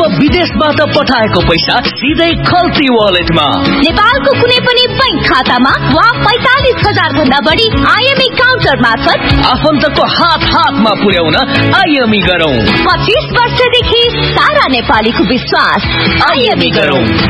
अब विदेशबाट पठाएको पैसा सिधै खल्ती वालेटमा। नेपालको कुनै पनि बैंक खातामा वा 45,000 भन्दा बढी आईएमई काउन्टर मार्फत आफन्तको हातमा पुर्याउन आईएमई गरौँ। 25 वर्षदेखि सारा नेपालीको विश्वास। आईएमई गरौँ।